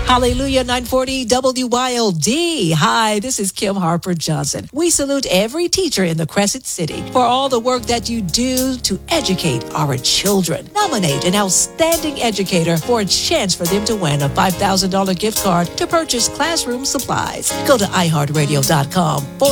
Hallelujah, 940 WYLD. Hi, this is Kim Harper Johnson. We salute every teacher in the Crescent City for all the work that you do to educate our children. Nominate an outstanding educator for a chance for them to win a $5,000 gift card to purchase classroom supplies. Go to iHeartRadio.com